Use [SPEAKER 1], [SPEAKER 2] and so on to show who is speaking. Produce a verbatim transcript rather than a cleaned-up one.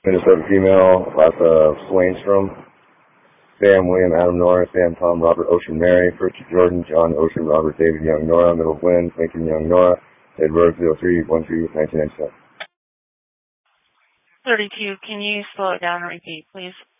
[SPEAKER 1] Minnesota female, Lassa Swainstrom. Sam, William, Adam, Nora, Sam, Tom, Robert, Ocean, Mary, Richard, Jordan, John, Ocean, Robert, David, Young, Nora, Middle Gwen, Lincoln, Young, Nora, Edward, zero three one two nineteen ninety-seven.
[SPEAKER 2] thirty-two, can you slow it down and repeat, please?